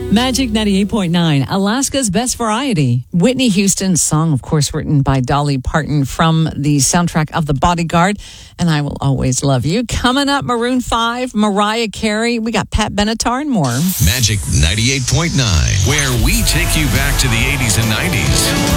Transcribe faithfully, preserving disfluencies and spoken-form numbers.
Magic ninety-eight point nine, Alaska's Best Variety. Whitney Houston's song, of course, written by Dolly Parton from the soundtrack of The Bodyguard. And I Will Always Love You. Coming up, Maroon five, Mariah Carey. We got Pat Benatar and more. Magic ninety-eight point nine, where we take you back to the eighties and nineties.